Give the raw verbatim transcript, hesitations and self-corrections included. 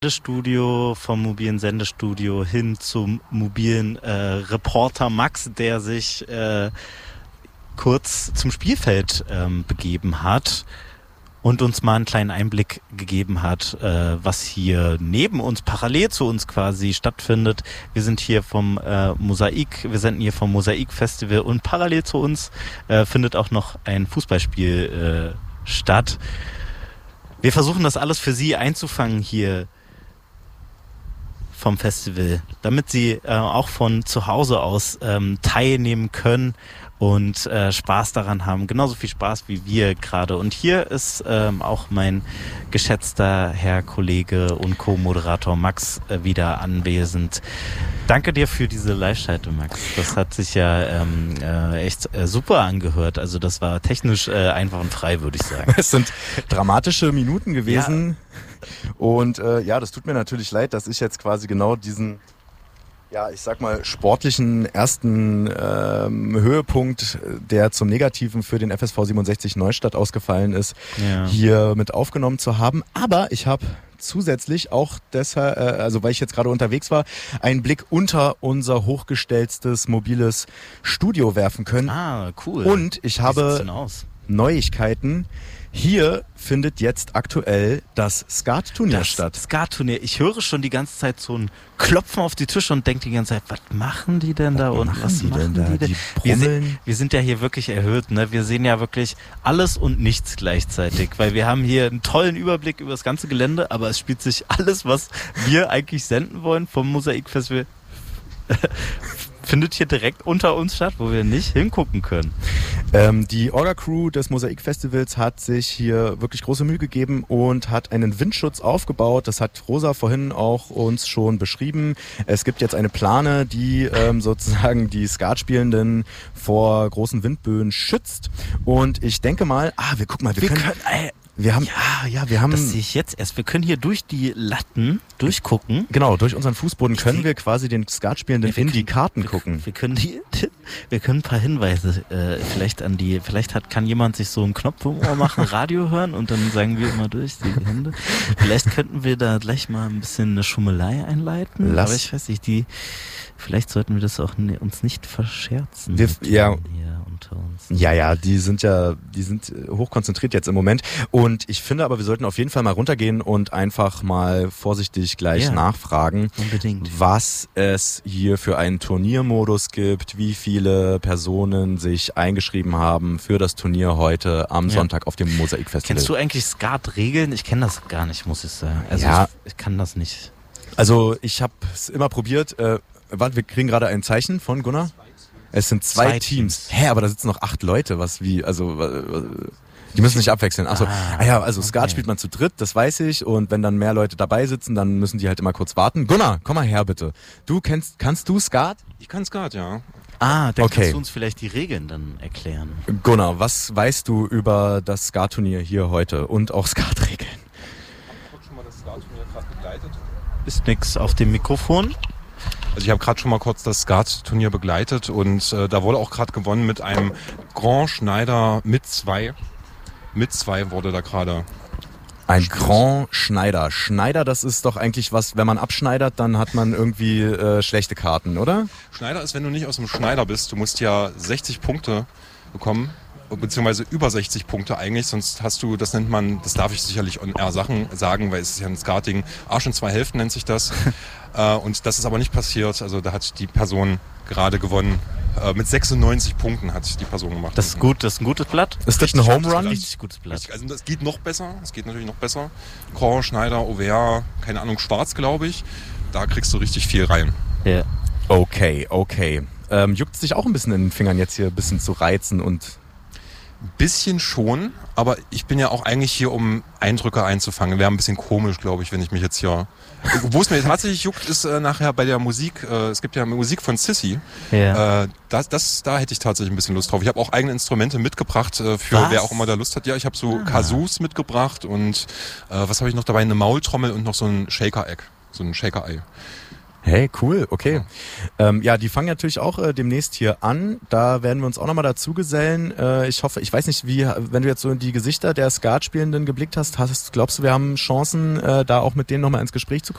Sendestudio, vom mobilen Sendestudio hin zum mobilen äh, Reporter Max, der sich äh, kurz zum Spielfeld ähm, begeben hat und uns mal einen kleinen Einblick gegeben hat, äh, was hier neben uns, parallel zu uns quasi stattfindet. Wir sind hier vom äh, Mosaik, wir senden hier vom Mosaik-Festival und parallel zu uns äh, findet auch noch ein Fußballspiel äh, statt. Wir versuchen das alles für Sie einzufangen hier vom Festival, damit Sie äh, auch von zu Hause aus ähm, teilnehmen können und äh, Spaß daran haben. Genauso viel Spaß wie wir gerade. Und hier ist ähm, auch mein geschätzter Herr Kollege und Co-Moderator Max äh, wieder anwesend. Danke dir für diese Live-Schalte, Max. Das hat sich ja ähm, äh, echt äh, super angehört. Also das war technisch äh, einfach und frei, würde ich sagen. Es sind dramatische Minuten gewesen. Ja. Und äh, ja, das tut mir natürlich leid, dass ich jetzt quasi genau diesen, ja, ich sag mal, sportlichen ersten ähm, Höhepunkt, der zum Negativen für den F S V siebenundsechzig Neustadt ausgefallen ist, ja, hier mit aufgenommen zu haben. Aber ich habe zusätzlich auch deshalb, äh, also weil ich jetzt gerade unterwegs war, einen Blick unter unser hochgestelltes mobiles Studio werfen können. Ah, cool. Und ich habe Neuigkeiten. Hier findet jetzt aktuell das Skat-Turnier das statt. Skat-Turnier. Ich höre schon die ganze Zeit so ein Klopfen auf die Tische und denke die ganze Zeit, was machen die denn da? Was und machen was die machen denn da? die denn? Die wir, brummeln. sind, wir sind ja hier wirklich erhöht, ne? Wir sehen ja wirklich alles und nichts gleichzeitig, weil wir haben hier einen tollen Überblick über das ganze Gelände, aber es spielt sich alles, was wir eigentlich senden wollen vom Mosaik-Festival, findet hier direkt unter uns statt, wo wir nicht hingucken können. Ähm, die Orga-Crew des Mosaik-Festivals hat sich hier wirklich große Mühe gegeben und hat einen Windschutz aufgebaut. Das hat Rosa vorhin auch uns schon beschrieben. Es gibt jetzt eine Plane, die ähm, sozusagen die Skatspielenden vor großen Windböen schützt. Und ich denke mal, ah, wir gucken mal, wir, wir können... können äh, Wir haben, ja, ja, wir haben. Das sehe ich jetzt erst. Wir können hier durch die Latten durchgucken. Genau, durch unseren Fußboden können wir quasi den Skatspielenden ja, in die Karten wir, gucken. Wir können die, wir können ein paar Hinweise äh, vielleicht an die. Vielleicht hat kann jemand sich so einen Knopf im Ohr machen, Radio hören und dann sagen wir immer durch die Hände. Vielleicht könnten wir da gleich mal ein bisschen eine Schummelei einleiten. Lass. Aber ich weiß nicht, die. Vielleicht sollten wir das auch ne, uns nicht verscherzen. Wir, ja. Hier unter uns. Ja, ja, die sind ja, die sind hochkonzentriert jetzt im Moment. Und ich finde aber, wir sollten auf jeden Fall mal runtergehen und einfach mal vorsichtig gleich ja. nachfragen, Unbedingt. Was es hier für einen Turniermodus gibt, wie viele Personen sich eingeschrieben haben für das Turnier heute am ja. Sonntag auf dem Mosaik-Festival. Kennst du eigentlich Skat-Regeln? Ich kenne das gar nicht, muss ich sagen. Also ja. ich, ich kann das nicht. Also ich habe es immer probiert. Äh, warte, wir kriegen gerade ein Zeichen von Gunnar. Es sind zwei, zwei Teams. Teams. Hä, aber da sitzen noch acht Leute. Was wie? Also die müssen nicht abwechseln. Achso, ah, ah ja, also Skat okay. spielt man zu dritt, das weiß ich. Und wenn dann mehr Leute dabei sitzen, dann müssen die halt immer kurz warten. Gunnar, komm mal her bitte. Du kennst, kannst du Skat? Ich kann Skat, ja. Ah, dann okay. kannst du uns vielleicht die Regeln dann erklären. Gunnar, was weißt du über das Skat-Turnier hier heute und auch Skat-Regeln? Ich habe schon mal das Skat-Turnier gerade begleitet. Ist nix auf dem Mikrofon. Also ich habe gerade schon mal kurz das Skat-Turnier begleitet und äh, da wurde auch gerade gewonnen mit einem Grand Schneider mit zwei. Mit zwei wurde da gerade. Ein Grand Schneider. Schneider, das ist doch eigentlich was, wenn man abschneidert, dann hat man irgendwie äh, schlechte Karten, oder? Schneider ist, wenn du nicht aus dem Schneider bist. Du musst ja sechzig Punkte bekommen, beziehungsweise über sechzig Punkte eigentlich, sonst hast du, das nennt man, das darf ich sicherlich on air Sachen sagen, weil es ist ja ein Skating, Arsch in zwei Hälften nennt sich das. äh, und das ist aber nicht passiert, also da hat die Person gerade gewonnen. Äh, mit sechsundneunzig Punkten hat die Person gemacht. Das ist gut, das ist ein gutes Blatt. Ist das ein Home Run? Richtig gutes Blatt. Also das geht noch besser, es geht natürlich noch besser. Grand, Schneider, O W R, keine Ahnung, schwarz glaube ich, da kriegst du richtig viel rein. Ja. Okay, okay. Ähm, juckt es dich auch ein bisschen in den Fingern jetzt hier ein bisschen zu reizen und... Bisschen schon, aber ich bin ja auch eigentlich hier, um Eindrücke einzufangen. Wäre ein bisschen komisch, glaube ich, wenn ich mich jetzt hier... Wo es mir tatsächlich juckt, ist äh, nachher bei der Musik. Äh, es gibt ja Musik von Sissy. Ja. Äh, das, das, da hätte ich tatsächlich ein bisschen Lust drauf. Ich habe auch eigene Instrumente mitgebracht, äh, für was? Wer auch immer da Lust hat. Ja, ich habe so ah. Kazoos mitgebracht und äh, was habe ich noch dabei? Eine Maultrommel und noch so ein Shaker-Egg. So ein Shaker-Ei. Hey, cool, okay. Ja, ähm, ja die fangen natürlich auch äh, demnächst hier an. Da werden wir uns auch nochmal dazu gesellen. Äh, ich hoffe, ich weiß nicht, wie, wenn du jetzt so in die Gesichter der Skatspielenden geblickt hast, hast glaubst du, wir haben Chancen, äh, da auch mit denen nochmal ins Gespräch zu